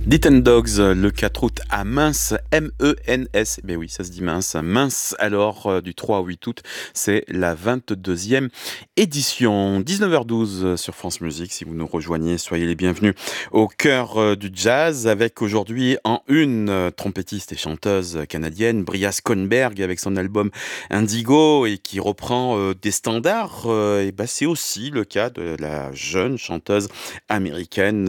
Dit Dogs, le 4 août à Mince, M-E-N-S. Ben oui, ça se dit Mince. Mince, alors, du 3 au 8 août, c'est la 22e édition. 19h12 sur France Musique. Si vous nous rejoignez, soyez les bienvenus au cœur du jazz avec aujourd'hui en une trompettiste et chanteuse canadienne, Bria Skonberg, avec son album Indigo et qui reprend des standards. Et ben, c'est aussi le cas de la jeune chanteuse américaine